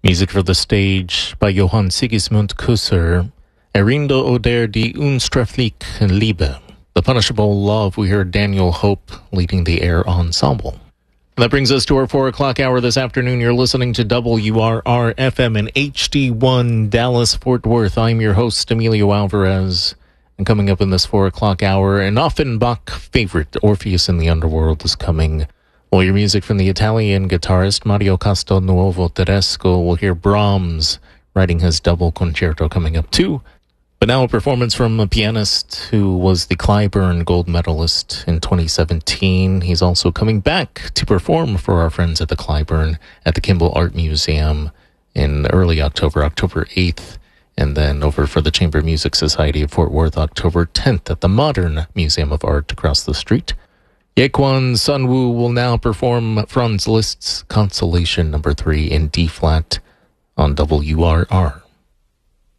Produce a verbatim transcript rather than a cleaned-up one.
Music for the stage by Johann Sigismund Kusser. Erindo oder die unsträfliche Liebe. The Punishable Love. We heard Daniel Hope leading the Air Ensemble. That brings us to our four o'clock hour this afternoon. You're listening to W R R F M and H D one Dallas Fort Worth. I'm your host, Emilio Alvarez. And coming up in this four o'clock hour, an Offenbach favorite, Orpheus in the Underworld, is coming. We'll hear music from the Italian guitarist Mario Castelnuovo Tedesco. We'll hear Brahms writing his double concerto coming up too. But now a performance from a pianist who was the Clyburn Gold Medalist in twenty seventeen. He's also coming back to perform for our friends at the Clyburn at the Kimball Art Museum in early October, October eighth. And then over for the Chamber Music Society of Fort Worth, October tenth at the Modern Museum of Art across the street. Yaekwon Sunwoo will now perform Franz Liszt's Consolation number three in D-flat on W R R.